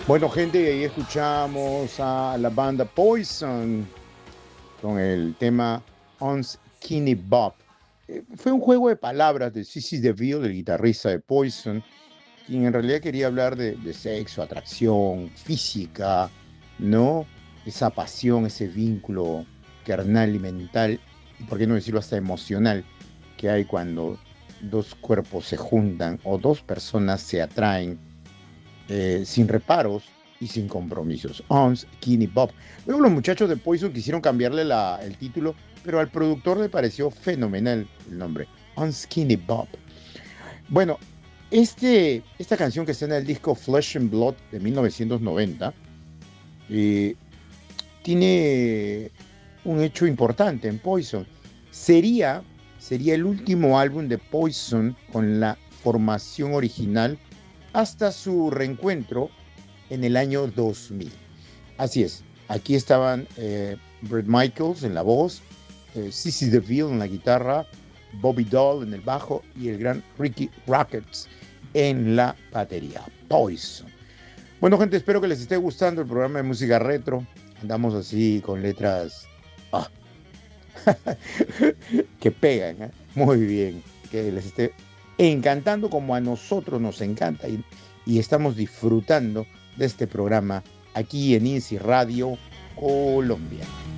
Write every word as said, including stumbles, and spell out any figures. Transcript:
Bueno, gente, ahí escuchamos a la banda Poison con el tema On Skinny Bob. Eh, fue un juego de palabras de Sissy DeVille, el guitarrista de Poison, quien en realidad quería hablar de, de sexo, atracción, física, ¿no? Esa pasión, ese vínculo carnal y mental, y por qué no decirlo hasta emocional, que hay cuando dos cuerpos se juntan o dos personas se atraen eh, sin reparos y sin compromisos. On Skinny Bob. Luego los muchachos de Poison quisieron cambiarle la, el título, pero al productor le pareció fenomenal el nombre. On Skinny Bob. Bueno, este, esta canción que está en el disco Flesh and Blood de mil novecientos noventa eh, tiene un hecho importante en Poison. Sería, sería el último álbum de Poison con la formación original hasta su reencuentro en el año dos mil. Así es, aquí estaban eh, Bret Michaels en la voz, eh, Sissy DeVille en la guitarra, Bobby Dole en el bajo y el gran Ricky Rockets en la batería. Poison. Bueno, gente, espero que les esté gustando el programa de música retro. Andamos así con letras ah, que pegan, ¿eh? Muy bien, que les esté encantando como a nosotros nos encanta y, y estamos disfrutando de este programa aquí en INSI Radio Colombia.